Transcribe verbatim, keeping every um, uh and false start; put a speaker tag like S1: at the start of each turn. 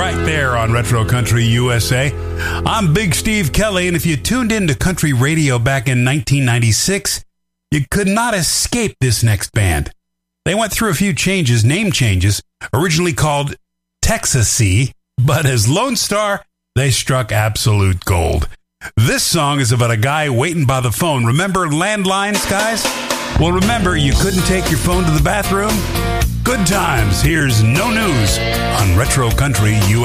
S1: right there on Retro Country U S A. I'm Big Steve Kelly, and if you tuned into country radio back in nineteen ninety-six, you could not escape this next band. They went through a few changes, name changes, originally called Texas-y, but as Lone Star, they struck absolute gold. This song is about a guy waiting by the phone. Remember landlines, guys? Well, remember, you couldn't take your phone to the bathroom? Good times. Here's No News on Retro Country U S A.